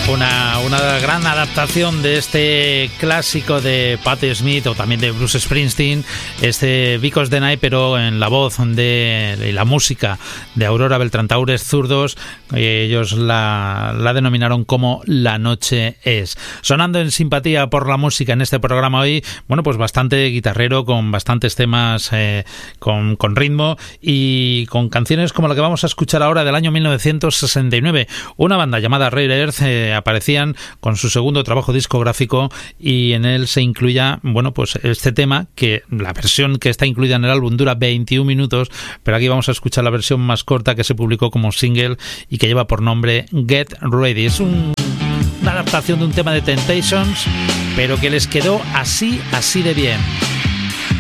Una gran adaptación de este clásico de Patti Smith o también de Bruce Springsteen, este Because the Night, pero en la voz de la música de Aurora Beltrán-Taures Zurdos. Ellos la denominaron como La Noche Es. Sonando en simpatía por la música en este programa hoy, bueno, pues bastante guitarrero, con bastantes temas con ritmo y con canciones como la que vamos a escuchar ahora del año 1969. Una banda llamada Rare Earth aparecían con su segundo trabajo discográfico y en él se incluía, bueno, pues este tema, que la versión que está incluida en el álbum dura 21 minutos, pero aquí vamos a escuchar la versión más corta que se publicó como single y que lleva por nombre Get Ready. Es una adaptación de un tema de Temptations, pero que les quedó así de bien.